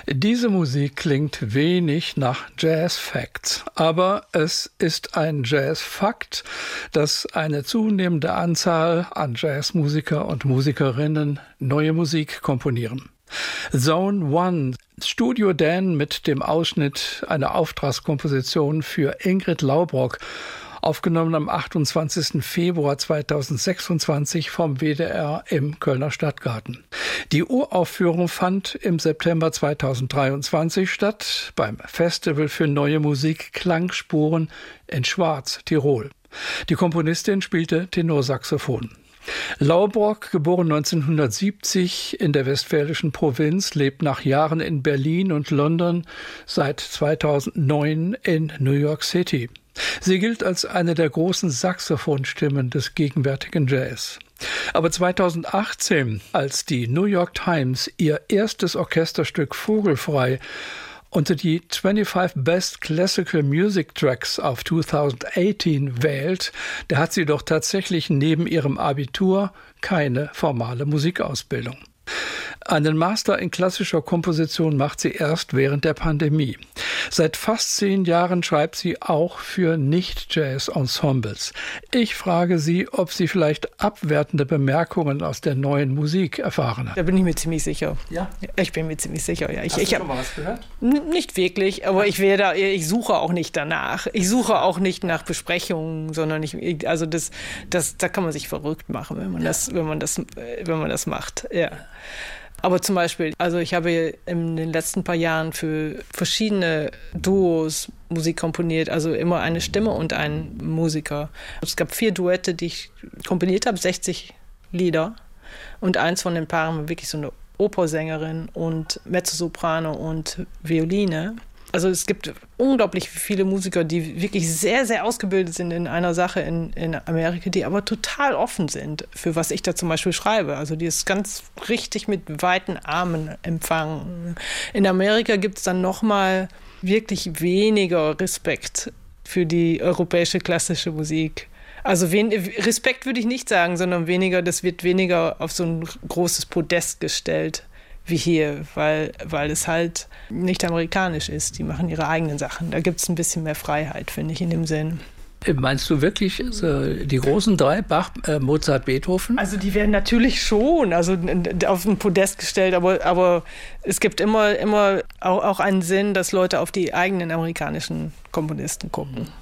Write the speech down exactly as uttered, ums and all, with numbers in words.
Diese Musik klingt wenig nach Jazz-Facts, aber es ist ein Jazz-Fakt, dass eine zunehmende Anzahl an Jazzmusiker und Musikerinnen neue Musik komponieren. Zone One, Studio Dan mit dem Ausschnitt einer Auftragskomposition für Ingrid Laubrock, aufgenommen am achtundzwanzigsten Februar zweitausendsechsundzwanzig vom W D R im Kölner Stadtgarten. Die Uraufführung fand im September zweitausenddreiundzwanzig statt beim Festival für neue Musik Klangspuren in Schwarz, Tirol. Die Komponistin spielte Tenorsaxophon. Laubrock, geboren neunzehnhundertsiebzig in der westfälischen Provinz, lebt nach Jahren in Berlin und London seit zweitausendneun in New York City. Sie gilt als eine der großen Saxophonstimmen des gegenwärtigen Jazz. Aber zweitausendachtzehn, als die New York Times ihr erstes Orchesterstück Vogelfrei unter die fünfundzwanzig Best Classical Music Tracks auf zweitausendachtzehn wählt, da hat sie doch tatsächlich neben ihrem Abitur keine formale Musikausbildung. Einen Master in klassischer Komposition macht sie erst während der Pandemie. Seit fast zehn Jahren schreibt sie auch für Nicht-Jazz-Ensembles. Ich frage sie, ob sie vielleicht abwertende Bemerkungen aus der neuen Musik erfahren hat. Da bin ich mir ziemlich sicher. Ja? Ich bin mir ziemlich sicher, ja. Ich, Hast ich du schon mal was gehört? N- nicht wirklich, aber ich werde, ich suche auch nicht danach. Ich suche auch nicht nach Besprechungen, sondern ich, also das, das, da kann man sich verrückt machen, wenn man ja. das, wenn man das, wenn man das macht, ja. Aber zum Beispiel, also ich habe in den letzten paar Jahren für verschiedene Duos Musik komponiert, also immer eine Stimme und ein Musiker. Es gab vier Duette, die ich komponiert habe, sechzig Lieder. Und eins von den Paaren war wirklich so eine Opersängerin und Mezzosoprano und Violine. Also es gibt unglaublich viele Musiker, die wirklich sehr, sehr ausgebildet sind in einer Sache in, in Amerika, die aber total offen sind für was ich da zum Beispiel schreibe. Also die es ganz richtig mit weiten Armen empfangen. In Amerika gibt es dann nochmal wirklich weniger Respekt für die europäische klassische Musik. Also wen, Respekt würde ich nicht sagen, sondern weniger, das wird weniger auf so ein großes Podest gestellt wie hier, weil, weil es halt nicht amerikanisch ist. Die machen ihre eigenen Sachen. Da gibt es ein bisschen mehr Freiheit, finde ich, in dem Sinn. Meinst du wirklich die großen drei, Bach, äh, Mozart, Beethoven? Also die werden natürlich schon also auf ein Podest gestellt, aber, aber es gibt immer, immer auch, auch einen Sinn, dass Leute auf die eigenen amerikanischen Komponisten gucken.